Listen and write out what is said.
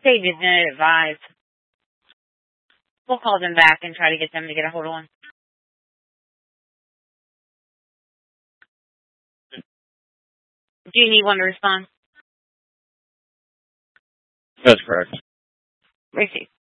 They didn't advise. We'll call them back and try to get them to get a hold of one. Do you need one to respond? That's correct. Receive.